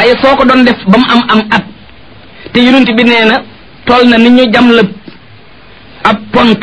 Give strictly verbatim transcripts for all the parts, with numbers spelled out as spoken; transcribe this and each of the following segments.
waaye soo ko doon def ba mu am am at te yonent bi nee na toll na ni ñu jam la ab pont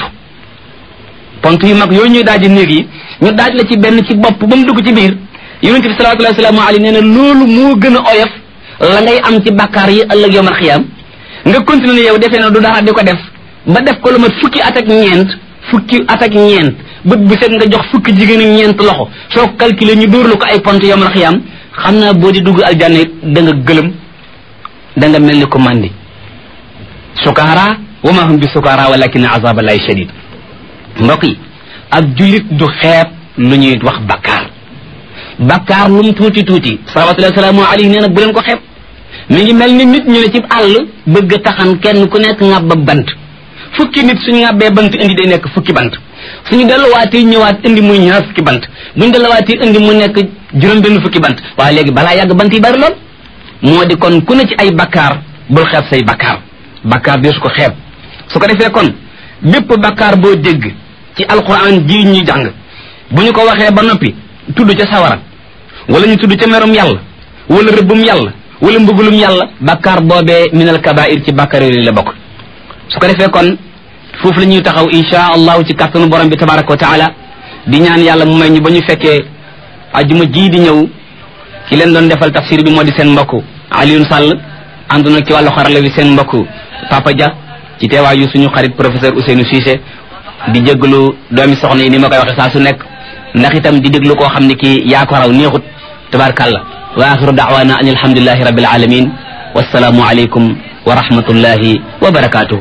pont yu mag yooyu ñuy daaji néeg yi ñu daaj la ci benn ci bopp ba mu dugg ci biir yonent bi sallallahu alayhi wa sallam nee na loolu moo gën a oyof la ngay am ci bakkaar yi ëllëg yawmal xiyaam nga continuer yow defee na du dara di ko def ba def ko lu mat fukki at ak ñeent fukki at ak ñeent bët bu set nga jox fukki jigéen ak ñeent loxo soo ko calculer ñu dóor la ko ay pont yawmal xiyaam xam naa boo di dugg aljanna da nga gëlëm da nga mel ni ko mandi sukaara wa ma hum bi sukaara walakin azab allahi shadid mbokk yi ak jullit du xeeb lu ñuy wax bakkaar bakkaar lu mu tuuti tuuti salawatullahi salaamu alayhi nee na bu leen ko xeeb mi ngi mel ni nit ñu ne ci àll bëgg a taxan kenn ku nekk ŋàbba bant fukki nit suñu ŋàbbee bant indi day nekk fukki bant suñu delluwaatee ñëwaat indi muy ñaar fukki bant buñu delluwaatee indi mu nekk juróom benn fukki bant waaye léegi balaa yàgg bant yi bari lool moo di kon ku ne ci ay bakkaar bul xeeb say bakkaar bakkaar bi su ko xeeb su ko defee kon bépp bakkaar boo dégg ci alquran ji ñuy jàng bu ñu ko waxee ba noppi tudd ca sawara wala ñu tudd ca merum yàlla wala rëbbum yàlla wala mbugulum yàlla bakkaar boobee minal kabair ci bakkaar yooyu la bokk su ko defee kon foofu la ñuy taxaw insha allahu ci kàttanu borom bi tabaraka wa taala di ñaan yàlla mu may ñu ba ñu fekkee ajuma ji di ñëw ki leen doon defal tafsir bi moo di seen mbokk Alioune Sall ànd na ci wàllu xarala bi seen mbokk Papa Dia ci teewaayu suñu xarit professeur Ousseynou Cissé di jéggalu doomi soxna yi ni ma koy waxe saa su nekk ndax itam di déglu koo xam ne kii yaa ko raw neexut tabarkàlla wa axiru daawana an alhamdulillahi rabbil alamin wassalaamu aleykum wa rahmatullahi wa barakatuhu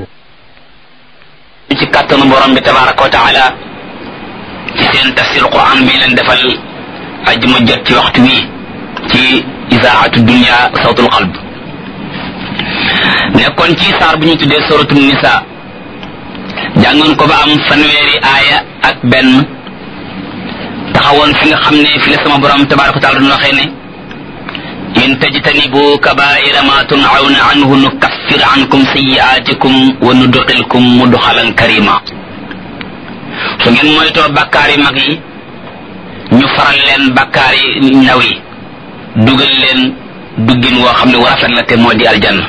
ci kàttanu borom bi tabaraka wa taala ci seen tafsir quran bi leen defal ajuma jot ci waxtu wi ci isaatu dunya sawtul qalb nekkoon ci saar bu ñu tuddee suratul nisa jàngoon ko ba am fanweeri aaya ak benn taxawoon fi nga xam ne fi la sama borom tabaraka wa taala doon waxee ne in tajtanibu kabaira ma tun'awna anhu nukaffir ankum sayyi'atikum wa nudkhilkum mudkhalan karima su ngeen moytoo bakkaar yi mag yi ñu faral leen bakkaar yi ndaw yi dugal leen duggin woo xam ne war a rafet la te moo di aljanna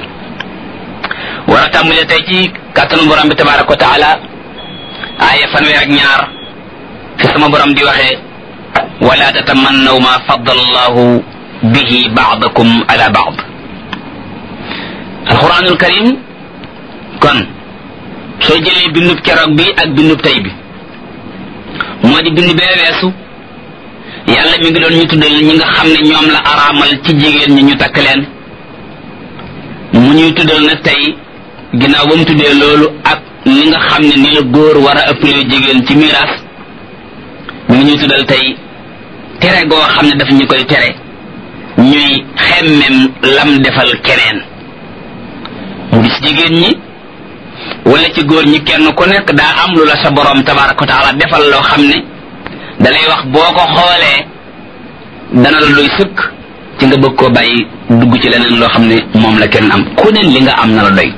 war a tàmbale tey ci kàttanu borom bi tabaraka wa taala aaya fanweer ak ñaar fi sama borom di waxee wala tatamannaw ma faddala allahu bihi ba'dakum ala ba'd alquranul karim kon soo jëlee bindub keroog bi ak bindub tey bi moo di bind bee weesu yàlla mi ngi doon ñu tuddal ñi nga xam ne ñoom la araamal ci jigéen ñi ñu takk leen mu ñuy tuddal na tey ginnaaw ba mu tuddee loolu ak ni nga xam ne ni la góor war a ëppalee jigéen ci miraas mu ngi ñuy tuddal tey tere goo xam ne daf ñu koy tere ñuy xemmem lam defal keneen mu di ci jigéen ñi wala ci góor ñi kenn ku nekk daa am lu la sa borom tabaraka wa taala defal loo xam ne dalay wax boo ko xoolee dana la doy sëkk ci nga bëgg koo bàyyi dugg ci leneen loo xam ne moom la kenn am ku ne li nga am na la doy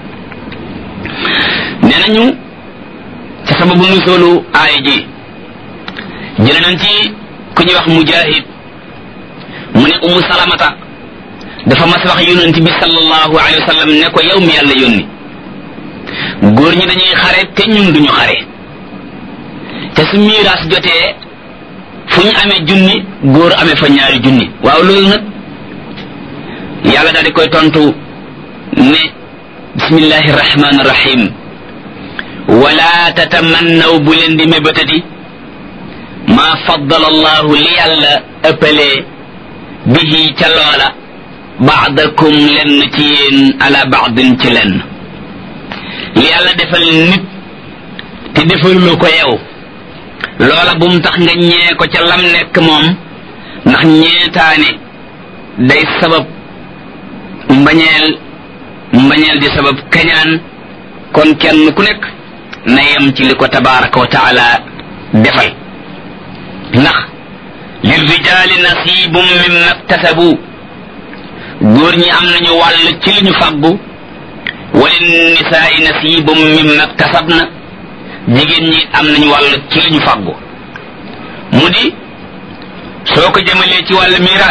nee nañu ca sababu nusoolu aaya ji jële nañ ci ku ñuy wax mujahid mu ne umu salamata dafa mas wax yonent bi sallallahu alayhi wa sallam ne ko yow mi yàlla yónni góor ñi dañuy xare te ñun duñu xare te su miiraas jotee fu ñu amee junni góor amee fa ñaari junni waaw loolu nag yàlla daal di koy tontu ne bismillahi rahmani rahim wala tatamannaw bu leen di mébatati ma faddala allahu li yàlla ëppalee bihi ca loola baadakum lenn ci yéen ala baadin ci lenn li yàlla defal nit te defaluloo ko yow loola bu mu tax nga ñee ko ca lam nekk moom ndax ñeetaane day sabab mbañeel mbañeel di sabab kañaan kon kenn ku nekk na yem ci li ko tabaraka wa taala defal ndax lirrijaali nasibum mimma iktasabu góor ñi am nañu wàll ci li ñu fàggu walin nisaai nasibum mimma iktasabna jigéen ñi am nañu wàll ci li ñu fàggu mu di soo ko jëmalee ci wàll miraas